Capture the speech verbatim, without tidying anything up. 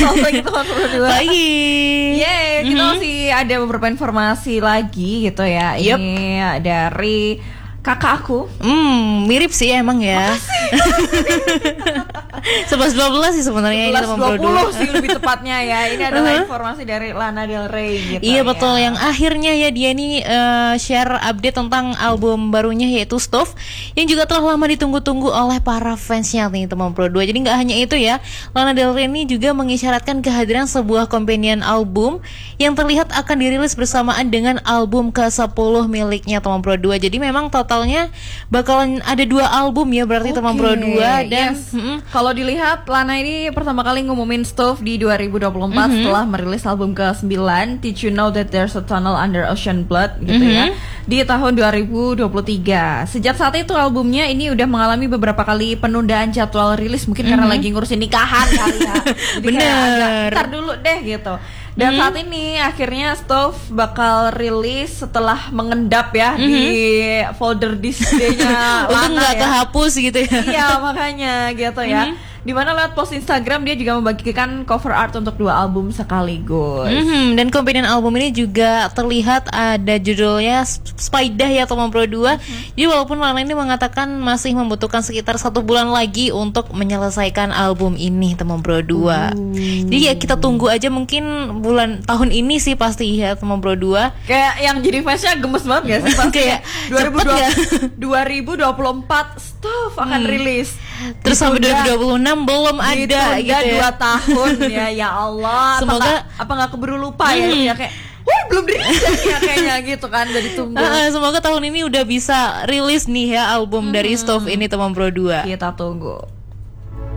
Selamat pagi teman Pro dua. Pagi. Yeay, kita Mhm. masih ada beberapa informasi lagi gitu ya. Yup. Ini dari kakak aku. Hmm, mirip sih emang ya. sebelas dua belas sih sebenarnya ini sebelas teman dua Pro puluh dua. sih lebih tepatnya ya. Ini adalah Uh-huh. informasi dari Lana Del Rey gitu. Iya betul, ya. yang akhirnya ya dia nih uh, share update tentang album barunya yaitu Stove, yang juga telah lama ditunggu-tunggu oleh para fansnya nih teman Pro dua. Jadi nggak hanya itu ya, Lana Del Rey ini juga mengisyaratkan kehadiran sebuah companion album yang terlihat akan dirilis bersamaan dengan album ke sepuluh miliknya teman Pro dua. Jadi memang totalnya bakalan ada dua album ya berarti teman Pro dua. Dan yes. mm-mm. Kalau dilihat Lana ini pertama kali ngumumin Stove di dua ribu dua puluh empat Mhm. setelah merilis album ke sembilan Did You Know That There's a Tunnel Under Ocean Blood gitu Mhm. ya di tahun dua ribu dua puluh tiga. Sejak saat itu albumnya ini udah mengalami beberapa kali penundaan jadwal rilis, mungkin karena Mhm. lagi ngurusin nikahan kali ya. Jadi kayak Bener. agak, ntar dulu deh gitu. Dan Mhm. saat ini akhirnya Stove bakal rilis setelah mengendap ya di folder disk D-nya Untung Lana nggak ya. kehapus gitu ya. Iya makanya gitu ya. Mhm. Dimana lewat post Instagram dia juga membagikan cover art untuk dua album sekaligus. Mhm, dan companion album ini juga terlihat ada judulnya Spidah ya teman Pro dua. Jadi walaupun Lana ini mengatakan masih membutuhkan sekitar satu bulan lagi untuk menyelesaikan album ini teman Pro dua. Jadi ya kita tunggu aja, mungkin bulan tahun ini sih pasti ya teman Pro dua. Kayak yang jadi fansnya gemes banget gak sih pasti Kayak cepet ya. dua ribu dua puluh empat Stove akan Hmm. rilis. Terus sampai dua ribu dua puluh enam belum ada Ditunda gitu ya. dua tahun ya, ya Allah. Semoga- apa nggak- apa nggak keburu lupa ya, Hmm. ya kayak wah belum rilis ya kayaknya gitu kan, udah ditunggu. Uh, semoga tahun ini udah bisa rilis nih ya album dari Stove ini teman Pro dua. Kita tunggu.